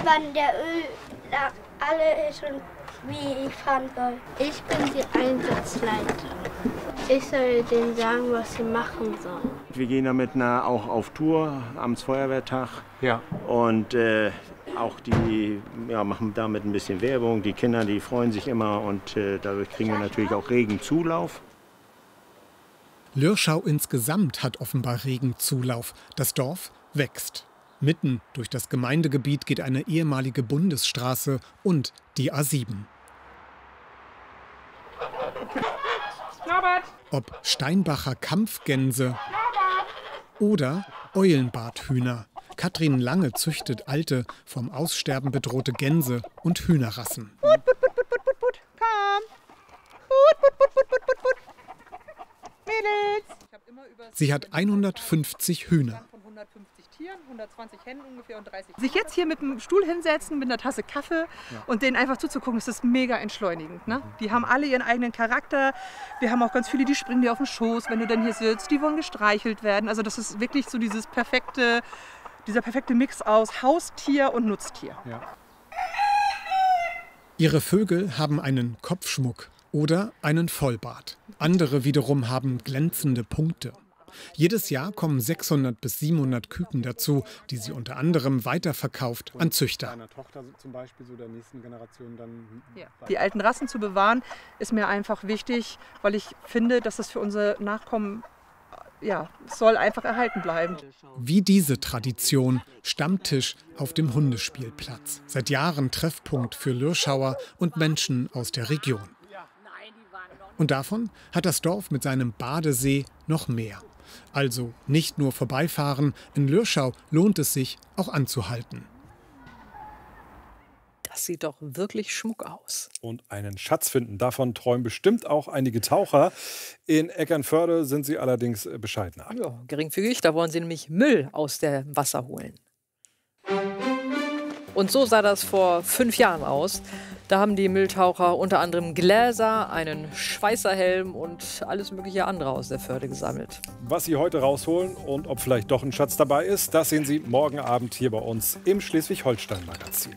wann der Öl alle ist und wie ich fahren soll. Ich bin die Einsatzleiterin. Ich soll denen sagen, was sie machen sollen. Wir gehen damit auch auf Tour am Feuerwehrtag. Ja. Und auch die machen damit ein bisschen Werbung. Die Kinder, die freuen sich immer und dadurch kriegen wir natürlich auch regen Zulauf. Lürschau insgesamt hat offenbar regen Zulauf. Das Dorf wächst. Mitten durch das Gemeindegebiet geht eine ehemalige Bundesstraße und die A7. Ob Steinbacher Kampfgänse oder Eulenbarthühner. Katrin Lange züchtet alte, vom Aussterben bedrohte Gänse und Hühnerrassen. Komm. Mädels. Sie hat 150 Hühner. 120 Hennen ungefähr und 30. Sich jetzt hier mit dem Stuhl hinsetzen, mit einer Tasse Kaffee und denen einfach zuzugucken, das ist mega entschleunigend. Ne? Die haben alle ihren eigenen Charakter. Wir haben auch ganz viele, die springen dir auf den Schoß, wenn du dann hier sitzt. Die wollen gestreichelt werden. Also das ist wirklich so dieser perfekte Mix aus Haustier und Nutztier. Ja. Ihre Vögel haben einen Kopfschmuck oder einen Vollbart. Andere wiederum haben glänzende Punkte. Jedes Jahr kommen 600 bis 700 Küken dazu, die sie unter anderem weiterverkauft an Züchter. Die alten Rassen zu bewahren, ist mir einfach wichtig, weil ich finde, dass das für unsere Nachkommen soll einfach erhalten bleiben. Wie diese Tradition, Stammtisch auf dem Hundespielplatz. Seit Jahren Treffpunkt für Lürschauer und Menschen aus der Region. Und davon hat das Dorf mit seinem Badesee noch mehr. Also nicht nur vorbeifahren, in Lürschau lohnt es sich auch anzuhalten. Das sieht doch wirklich Schmuck aus. Und einen Schatz finden, davon träumen bestimmt auch einige Taucher. In Eckernförde sind sie allerdings bescheidener. Ja, geringfügig, da wollen sie nämlich Müll aus dem Wasser holen. Und so sah das vor 5 Jahren aus. Da haben die Mülltaucher unter anderem Gläser, einen Schweißerhelm und alles mögliche andere aus der Förde gesammelt. Was sie heute rausholen und ob vielleicht doch ein Schatz dabei ist, das sehen Sie morgen Abend hier bei uns im Schleswig-Holstein-Magazin.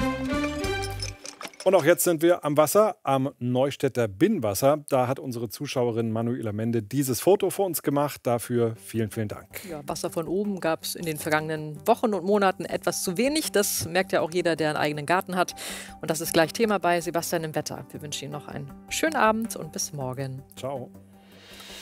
Und auch jetzt sind wir am Wasser, am Neustädter Binnenwasser. Da hat unsere Zuschauerin Manuela Mende dieses Foto für uns gemacht. Dafür vielen, vielen Dank. Ja, Wasser von oben gab es in den vergangenen Wochen und Monaten etwas zu wenig. Das merkt ja auch jeder, der einen eigenen Garten hat. Und das ist gleich Thema bei Sebastian im Wetter. Wir wünschen Ihnen noch einen schönen Abend und bis morgen. Ciao.